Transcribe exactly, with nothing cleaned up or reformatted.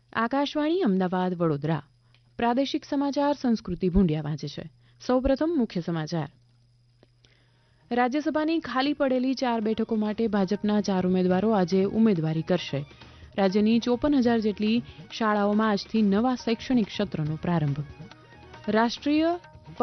આકાશવાણી અમદાવાદ વડોદરા પ્રાદેશિક સમાચાર સંસ્કૃતિ ભૂંડિયા વાંચે છે. સૌપ્રથમ મુખ્ય સમાચાર. રાજ્યસભાની ખાલી પડેલી ચાર બેઠકો માટે ભાજપના ચાર ઉમેદવારો આજે ઉમેદવારી કરશે. રાજ્યની ચોપન હજાર જેટલી શાળાઓમાં આજથી નવા શૈક્ષણિક સત્રનો પ્રારંભ. રાષ્ટ્રીય